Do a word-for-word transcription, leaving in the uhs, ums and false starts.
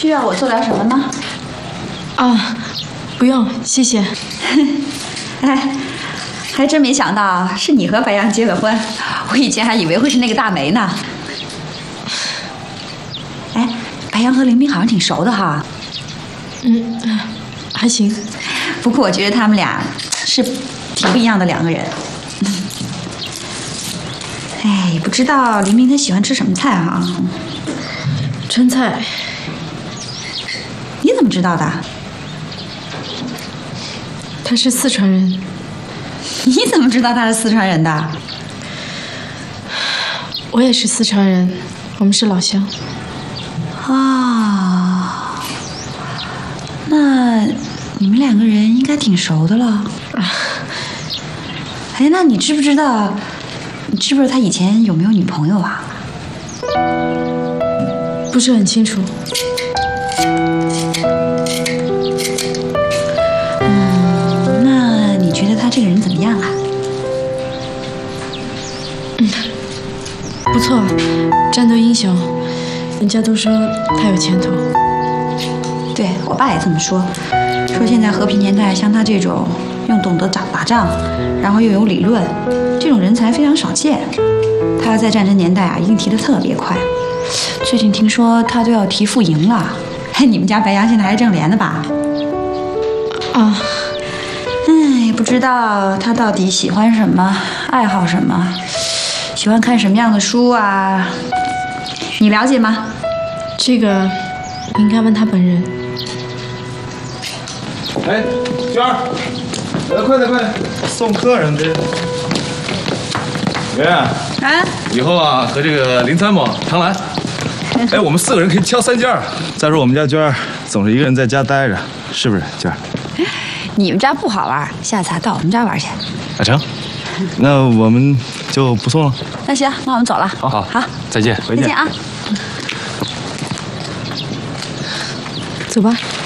需要我做点什么吗？ 啊，不用，谢谢。 哎，还真没想到是你和白杨结了婚，我以前还以为会是那个大梅呢。哎，白杨和林冰好像挺熟的哈。 嗯，还行。 不过我觉得他们俩是挺不一样的两个人。哎，不知道林冰他喜欢吃什么菜哈？ 川菜。 你怎么知道的？ 他是四川人。 你怎么知道他是四川人的？ 我也是四川人，我们是老乡。 哦，那你们两个人应该挺熟的了。啊，哎，那你知不知道？你知不知道他以前有没有女朋友啊？ 不是很清楚。 嗯，那你觉得他这个人怎么样啊？ 嗯，不错，战斗英雄，人家都说他有前途。 对我爸也这么说，说现在和平年代像他这种用懂得打打仗，然后又有理论，这种人才非常少见。他在战争年代啊，一定提得特别快。最近听说他都要提副营了。你们家白杨现在还正连的吧？ 啊， 哎，不知道他到底喜欢什么，爱好什么，喜欢看什么样的书啊？你了解吗？ 这个你应该问他本人。 哎，娟儿，来快点快点，送客人这。圆圆啊，以后啊和这个林参谋、唐兰，哎，我们四个人可以挑三件儿。再说我们家娟儿总是一个人在家待着，是不是娟儿？ 你们家不好玩，下次啊到我们家玩去。 啊成，那我们就不送了。 那行，那我们走了。 好好好， 再见， 再见啊。 走吧。